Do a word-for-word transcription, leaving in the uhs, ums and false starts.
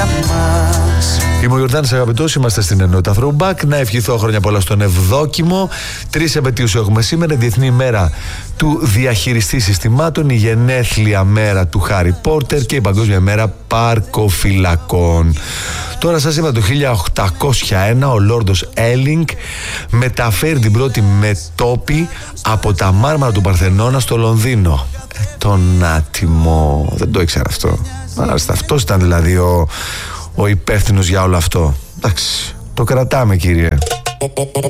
για μας. Είμαι ο Γιορτάνης Αγαπητός, είμαστε στην ενότητα Throwback. Να ευχηθώ χρόνια πολλά στον Ευδόκιμο. Τρεις επετείους έχουμε σήμερα: Διεθνή ημέρα του διαχειριστή συστημάτων, η γενέθλια μέρα του Χάρι Πότερ και η Παγκόσμια μέρα παρκοφυλακών. Τώρα σας είπα, το χίλια οκτακόσια ένα ο Λόρδος Έλινγκ μεταφέρει την πρώτη μετώπη από τα μάρμαρα του Παρθενώνα στο Λονδίνο. Ε, τον άτιμο, δεν το ήξερα αυτό. Μάλιστα, αυτός ήταν δηλαδή ο, ο υπεύθυνος για όλο αυτό. Εντάξει, το κρατάμε, κύριε.